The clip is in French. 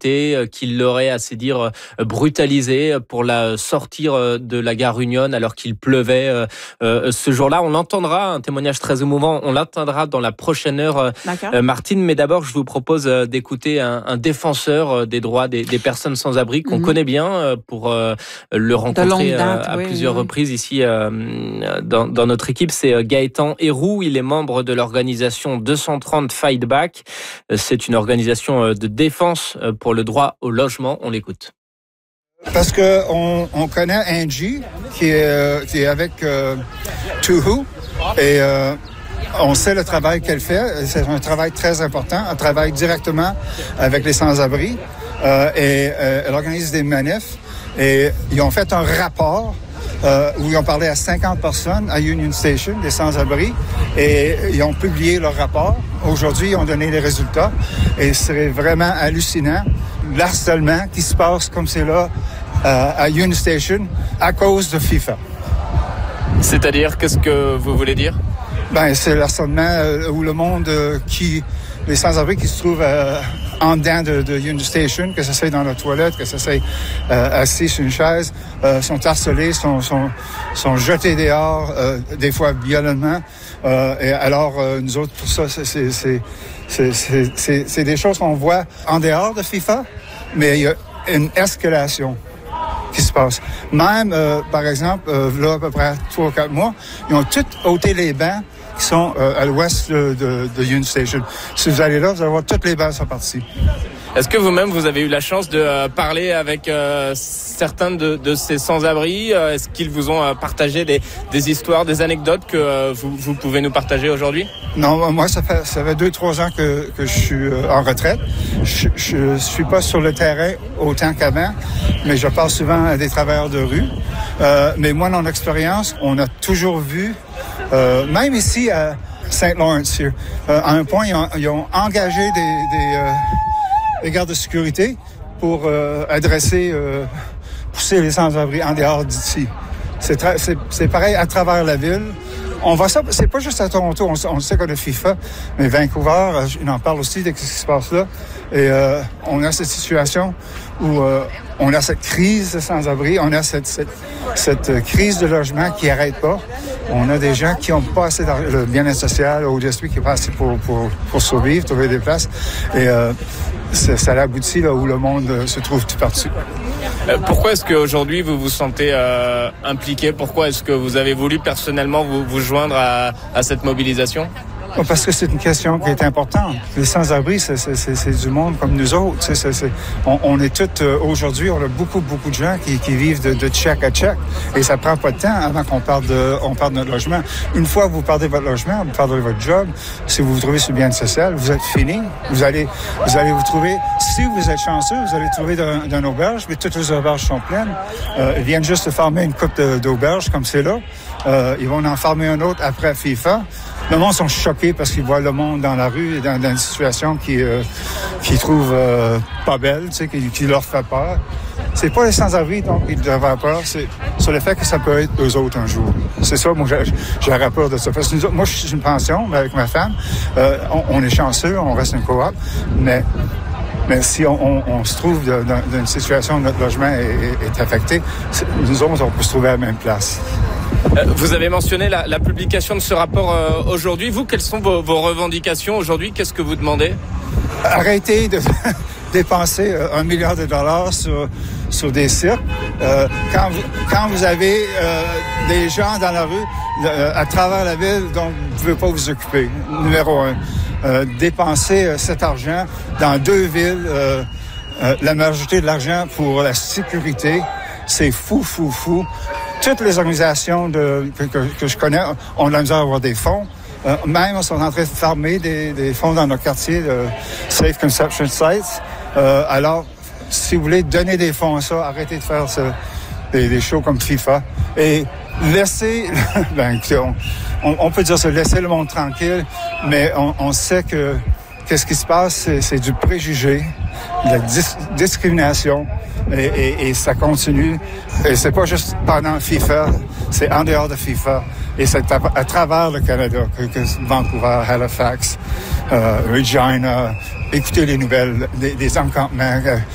arrêté, qu'il l'aurait, à ses dires, brutalisé pour la sortir de la gare Union alors qu'il pleuvait ce jour-là. On l'entendra, un témoignage très émouvant, on l'entendra dans la prochaine heure, Martine. Mais d'abord, je vous propose d'écouter un défenseur des droits des personnes sans abri qu'on connaît bien pour le rencontrer à plusieurs reprises ici dans notre équipe. C'est Gaëtan Héroux. Il est membre de l'organisation 230 Fight Back. C'est une organisation de défense pour le droit au logement. On l'écoute. Parce que on connaît Angie qui est avec Tuhu et on sait le travail qu'elle fait. C'est un travail très important. Elle travaille directement avec les sans-abri et elle organise des manifs. Et ils ont fait un rapport où ils ont parlé à 50 personnes à Union Station, des sans-abri, et ils ont publié leur rapport. Aujourd'hui, ils ont donné les résultats et c'est vraiment hallucinant l'harcèlement qui se passe comme c'est là à Union Station à cause de FIFA. C'est-à-dire, qu'est-ce que vous voulez dire? C'est l'harcèlement où le monde les sans-abri qui se trouvent en dedans de Union Station, que ça soit dans la toilette, que ça soit assis sur une chaise, sont harcelés, sont jetés dehors, des fois violemment. Et alors, nous autres, pour ça, c'est des choses qu'on voit en dehors de FIFA, mais il y a une escalation qui se passe. Même, par exemple, là, à peu près 3 ou 4 mois, ils ont tous ôté les bancs qui sont à l'ouest de Union Station. Si vous allez là, vous allez voir toutes les bancs sont parties. Est-ce que vous-même, vous avez eu la chance de parler avec certains de ces sans-abri? Est-ce qu'ils vous ont partagé des histoires, des anecdotes que vous pouvez nous partager aujourd'hui? Non, moi, ça fait 2-3 ans que je suis en retraite. Je suis pas sur le terrain autant qu'avant, mais je parle souvent à des travailleurs de rue. Mais moi, dans l'expérience, on a toujours vu, même ici à St. Lawrence, à un point, ils ont engagé des gardes de sécurité pour pousser les sans-abri en dehors d'ici. C'est pareil à travers la ville. On voit ça, c'est pas juste à Toronto, on sait qu'on a FIFA, mais Vancouver, on en parle aussi de ce qui se passe là. Et on a cette situation où on a cette crise de sans-abri, on a cette crise de logement qui n'arrête pas. On a des gens qui n'ont pas assez d'argent, le bien-être social, au DSP qui n'est pas assez pour survivre, trouver des places. Et ça aboutit là où le monde se trouve tout partout. Pourquoi est-ce qu'aujourd'hui vous vous sentez impliqué? Pourquoi est-ce que vous avez voulu personnellement vous joindre à cette mobilisation? Parce que c'est une question qui est importante. Les sans-abri, c'est du monde comme nous autres. On est tous, aujourd'hui, on a beaucoup de gens qui vivent de check à check. Et ça prend pas de temps avant qu'on parle de notre logement. Une fois que vous parlez de votre logement, vous parlez de votre job, si vous vous trouvez sur le bien social, vous êtes fini. Vous allez vous trouver, si vous êtes chanceux, vous allez trouver dans auberge, mais toutes les auberges sont pleines. Ils viennent juste de former une coupe d'auberges comme c'est là. Ils vont en former un autre après FIFA. Le monde sont choqués parce qu'ils voient le monde dans la rue et dans une situation qu'ils trouvent pas belle, qui leur fait peur. C'est pas les sans-abri donc qui doivent avoir peur, c'est sur le fait que ça peut être eux autres un jour. C'est ça, moi j'aurais peur de ça. Parce que moi je suis une pension, mais avec ma femme, on est chanceux, on reste une coop, mais si on se trouve dans une situation où notre logement est affecté, nous autres, on peut se trouver à la même place. Vous avez mentionné la publication de ce rapport aujourd'hui. Vous, quelles sont vos revendications aujourd'hui? Qu'est-ce que vous demandez? Arrêtez de dépenser $1 milliard sur des cirques. Quand vous avez des gens dans la rue, à travers la ville, dont vous ne pouvez pas vous occuper, numéro 1. Dépenser cet argent dans 2 villes, la majorité de l'argent pour la sécurité, c'est fou. Toutes les organisations que je connais ont de la misère à avoir des fonds. Même, on sont en train de fermer des fonds dans nos quartiers de Safe Conception Sites. Alors, si vous voulez donner des fonds à ça, arrêtez de faire des shows comme FIFA. Et laissez... écoutez, on peut dire ça, laissez le monde tranquille, mais on sait que qu'est-ce qui se passe, c'est du préjugé, de la discrimination, et ça continue. Et c'est pas juste pendant FIFA, c'est en dehors de FIFA, et c'est à travers le Canada, que Vancouver, Halifax, Regina, écoutez les nouvelles des encampements.